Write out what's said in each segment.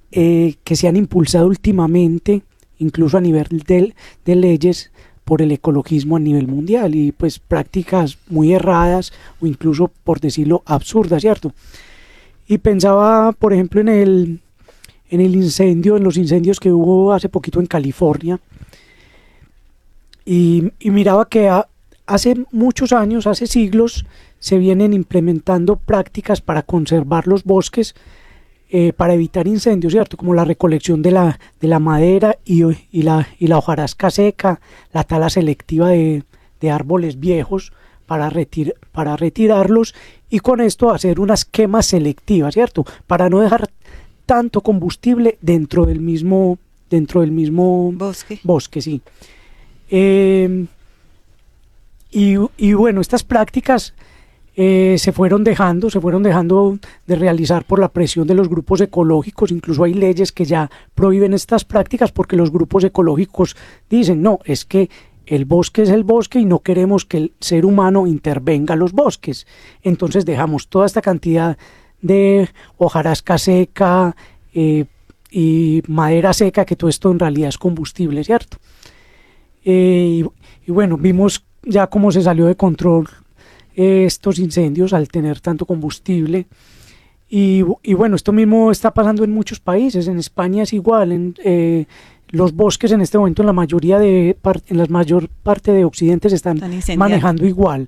que se han impulsado últimamente, incluso a nivel de leyes, por el ecologismo a nivel mundial, y pues prácticas muy erradas o incluso, por decirlo, absurdas, ¿cierto? Y pensaba, por ejemplo, en los incendios que hubo hace poquito en California, y miraba que hace muchos años, hace siglos, se vienen implementando prácticas para conservar los bosques, para evitar incendios, ¿cierto? Como la recolección de la madera y la hojarasca seca, la tala selectiva de árboles viejos para retirarlos, y con esto hacer unas quemas selectivas, ¿cierto? Para no dejar tanto combustible dentro del mismo bosque, sí. Y bueno, estas prácticas se fueron dejando de realizar por la presión de los grupos ecológicos. Incluso hay leyes que ya prohíben estas prácticas porque los grupos ecológicos dicen, no, es que el bosque es el bosque y no queremos que el ser humano intervenga en los bosques. Entonces dejamos toda esta cantidad de hojarasca seca y madera seca, que todo esto en realidad es combustible, ¿cierto? Y bueno, vimos ya cómo se salió de control estos incendios al tener tanto combustible, y bueno, esto mismo está pasando en muchos países. En España es igual. Los bosques en este momento en la mayor parte de Occidente se están manejando igual,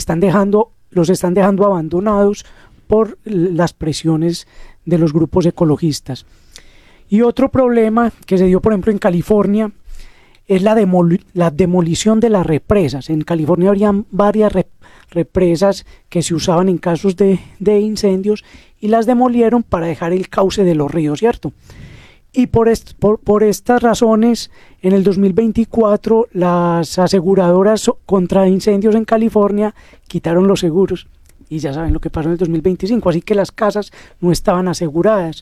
los están dejando abandonados por las presiones de los grupos ecologistas. Y otro problema que se dio, por ejemplo, en California, es la demolición de las represas. En California habrían varias represas que se usaban en casos de incendios, y las demolieron para dejar el cauce de los ríos, ¿cierto? Y por estas razones, en el 2024, las aseguradoras contra incendios en California quitaron los seguros, y ya saben lo que pasó en el 2025, así que las casas no estaban aseguradas.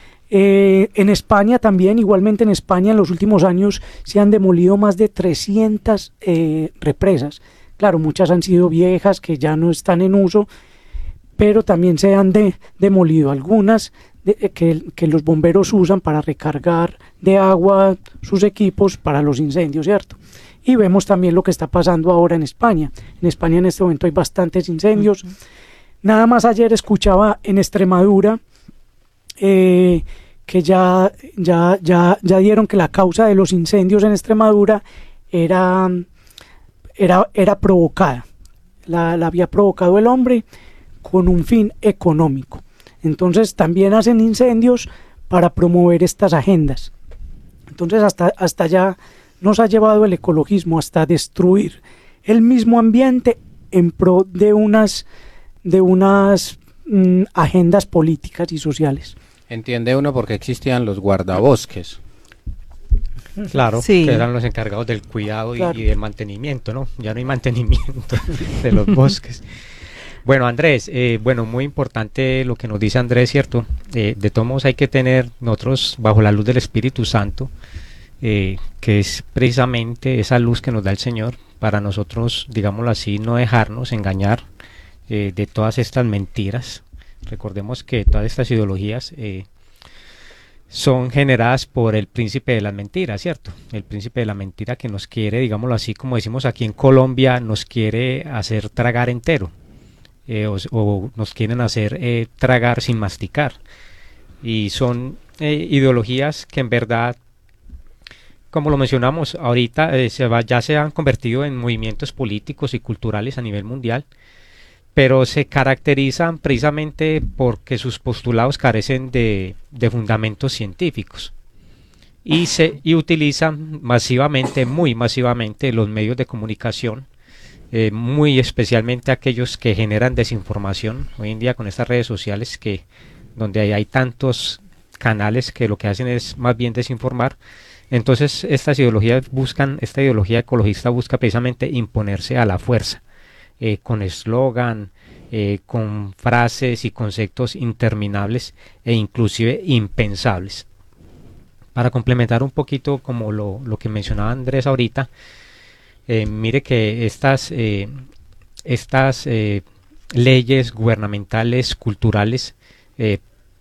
En España también, igualmente en España, en los últimos años se han demolido más de 300 represas. Claro, muchas han sido viejas que ya no están en uso, pero también se han demolido algunas que los bomberos usan para recargar de agua sus equipos para los incendios, ¿cierto? Y vemos también lo que está pasando ahora en España. En España en este momento hay bastantes incendios. Nada más ayer escuchaba en Extremadura que ya dieron que la causa de los incendios en Extremadura era provocada. La había provocado el hombre con un fin económico. Entonces también hacen incendios para promover estas agendas. Entonces hasta allá nos ha llevado el ecologismo, hasta destruir el mismo ambiente en pro de unas agendas políticas y sociales. Entiende uno por qué existían los guardabosques. Claro, Sí. que eran los encargados del cuidado Claro. y del mantenimiento, ¿no? Ya no hay mantenimiento de los bosques. Bueno, Andrés, muy importante lo que nos dice Andrés, ¿cierto? De todos modos hay que tener nosotros, bajo la luz del Espíritu Santo, que es precisamente esa luz que nos da el Señor, para nosotros, digámoslo así, no dejarnos engañar de todas estas mentiras. Recordemos que todas estas ideologías son generadas por el príncipe de las mentiras, ¿cierto? El príncipe de la mentira, que nos quiere, digámoslo así, como decimos aquí en Colombia, nos quiere hacer tragar entero, o nos quieren hacer tragar sin masticar. Y son ideologías que en verdad, como lo mencionamos ahorita, ya se han convertido en movimientos políticos y culturales a nivel mundial, pero se caracterizan precisamente porque sus postulados carecen de fundamentos científicos, y utilizan masivamente, muy masivamente, los medios de comunicación, muy especialmente aquellos que generan desinformación hoy en día con estas redes sociales, donde hay tantos canales que lo que hacen es más bien desinformar. Entonces esta ideología ecologista busca precisamente imponerse a la fuerza, con eslogan, con frases y conceptos interminables e inclusive impensables. Para complementar un poquito como lo que mencionaba Andrés ahorita, mire que estas leyes gubernamentales, culturales,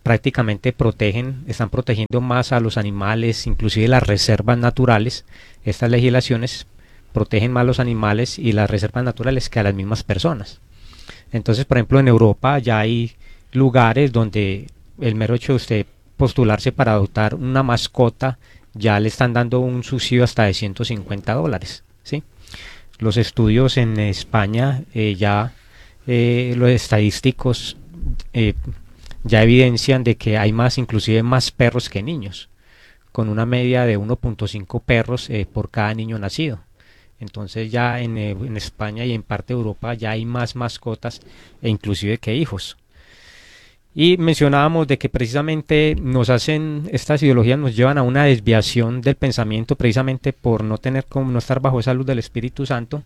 prácticamente están protegiendo más a los animales, inclusive las reservas naturales. Estas legislaciones protegen más a los animales y las reservas naturales que a las mismas personas. Entonces, por ejemplo, en Europa ya hay lugares donde el mero hecho de usted postularse para adoptar una mascota ya le están dando un subsidio hasta de $150, ¿sí? Los estudios en España los estadísticos ya evidencian de que hay inclusive más perros que niños, con una media de 1.5 perros por cada niño nacido. Entonces ya en España y en parte de Europa ya hay más mascotas e inclusive que hijos. Y mencionábamos de que precisamente estas ideologías nos llevan a una desviación del pensamiento, precisamente por no estar bajo esa luz del Espíritu Santo,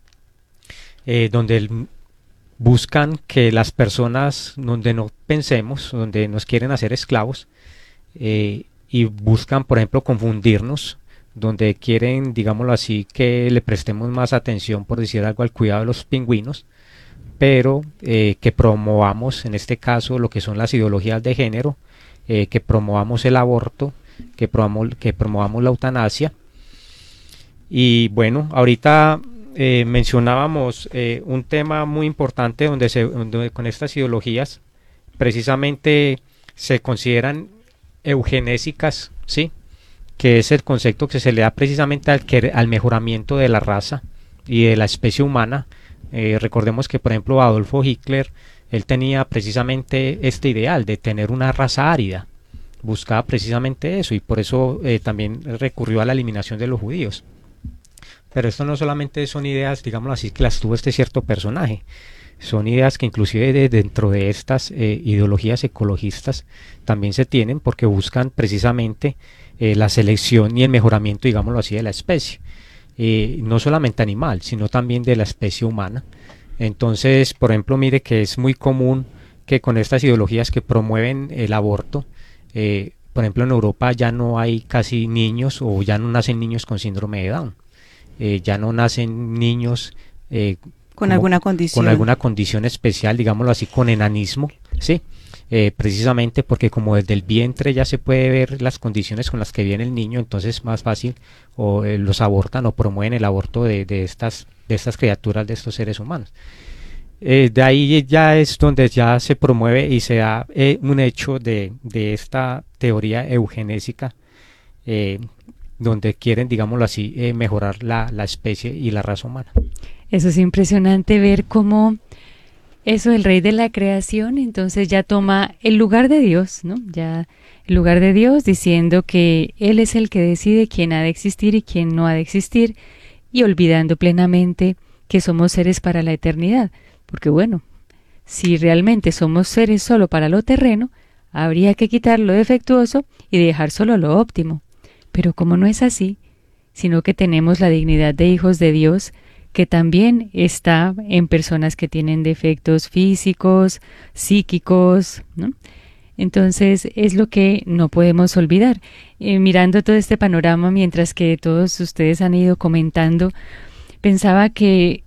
donde buscan que las personas, donde no pensemos, donde nos quieren hacer esclavos, y buscan, por ejemplo, confundirnos, donde quieren, digámoslo así, que le prestemos más atención, por decir algo, al cuidado de los pingüinos, pero que promovamos, en este caso, lo que son las ideologías de género, que promovamos el aborto, que promovamos la eutanasia. Y bueno, ahorita mencionábamos un tema muy importante donde con estas ideologías precisamente se consideran eugenésicas, ¿sí? Que es el concepto que se le da precisamente al mejoramiento de la raza y de la especie humana. Recordemos que, por ejemplo, Adolfo Hitler, él tenía precisamente este ideal de tener una raza árida, buscaba precisamente eso, y por eso también recurrió a la eliminación de los judíos. Pero esto no solamente son ideas, digámoslo así, que las tuvo este cierto personaje, son ideas que inclusive dentro de estas ideologías ecologistas también se tienen, porque buscan precisamente la selección y el mejoramiento, digámoslo así, de la especie. No solamente animal, sino también de la especie humana. Entonces, por ejemplo, mire que es muy común que con estas ideologías que promueven el aborto, por ejemplo, en Europa ya no hay casi niños, o ya no nacen niños con síndrome de Down, ya no nacen niños con alguna condición especial, digámoslo así, con enanismo, ¿sí? Precisamente porque como desde el vientre ya se puede ver las condiciones con las que viene el niño, entonces es más fácil los abortan o promueven el aborto de estas criaturas, de estos seres humanos. De ahí ya es donde ya se promueve y se da un hecho de esta teoría eugenésica, donde quieren, digámoslo así, mejorar la especie y la raza humana. Eso es impresionante ver cómo eso, el rey de la creación, entonces ya toma el lugar de Dios, ¿no? Ya el lugar de Dios, diciendo que Él es el que decide quién ha de existir y quién no ha de existir, y olvidando plenamente que somos seres para la eternidad. Porque bueno, si realmente somos seres solo para lo terreno, habría que quitar lo defectuoso y dejar solo lo óptimo. Pero como no es así, sino que tenemos la dignidad de hijos de Dios, que también está en personas que tienen defectos físicos, psíquicos, ¿no? Entonces es lo que no podemos olvidar. Mirando todo este panorama, mientras que todos ustedes han ido comentando, pensaba que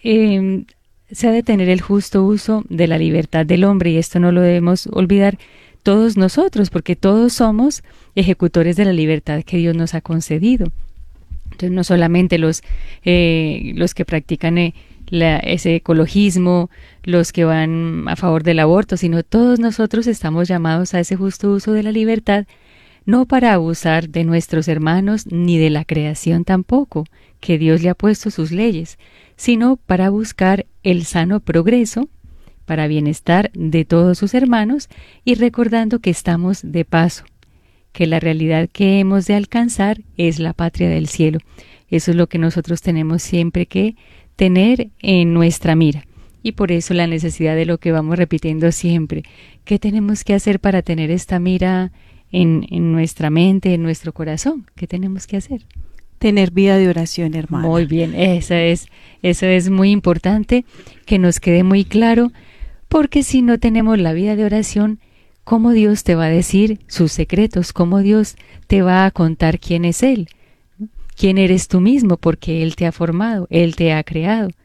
se ha de tener el justo uso de la libertad del hombre, y esto no lo debemos olvidar todos nosotros, porque todos somos ejecutores de la libertad que Dios nos ha concedido. Entonces no solamente los que practican ese ecologismo, los que van a favor del aborto, sino todos nosotros estamos llamados a ese justo uso de la libertad, no para abusar de nuestros hermanos ni de la creación tampoco, que Dios le ha puesto sus leyes, sino para buscar el sano progreso, para bienestar de todos sus hermanos, y recordando que estamos de paso, que la realidad que hemos de alcanzar es la patria del cielo. Eso es lo que nosotros tenemos siempre que tener en nuestra mira. Y por eso la necesidad de lo que vamos repitiendo siempre. ¿Qué tenemos que hacer para tener esta mira en nuestra mente, en nuestro corazón? ¿Qué tenemos que hacer? Tener vida de oración, hermana. Muy bien, eso es muy importante, que nos quede muy claro, porque si no tenemos la vida de oración, ¿cómo Dios te va a decir sus secretos? ¿Cómo Dios te va a contar quién es Él? ¿Quién eres tú mismo? Porque Él te ha formado, Él te ha creado.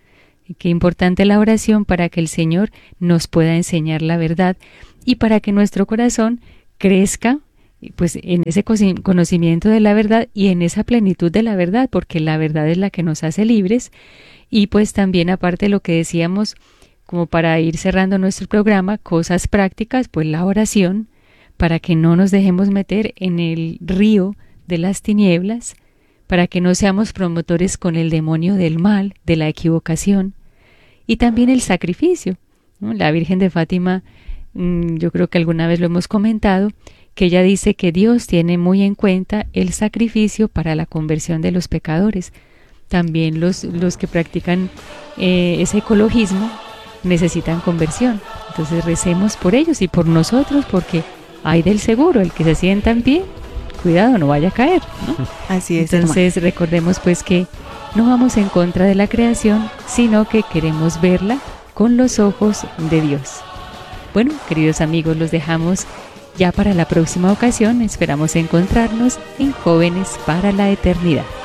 Qué importante la oración para que el Señor nos pueda enseñar la verdad y para que nuestro corazón crezca pues en ese conocimiento de la verdad y en esa plenitud de la verdad, porque la verdad es la que nos hace libres. Y pues también, aparte de lo que decíamos, como para ir cerrando nuestro programa, cosas prácticas, pues la oración, para que no nos dejemos meter en el río de las tinieblas, para que no seamos promotores con el demonio del mal, de la equivocación, y también el sacrificio, ¿no? La Virgen de Fátima, yo creo que alguna vez lo hemos comentado, que ella dice que Dios tiene muy en cuenta el sacrificio para la conversión de los pecadores. También los que practican ese ecologismo necesitan conversión. Entonces recemos por ellos y por nosotros, porque hay del seguro, el que se sienta en pie, cuidado, no vaya a caer, ¿no? Así es. Entonces recordemos pues que no vamos en contra de la creación, sino que queremos verla con los ojos de Dios. Bueno, queridos amigos, los dejamos ya para la próxima ocasión. Esperamos encontrarnos en Jóvenes para la Eternidad.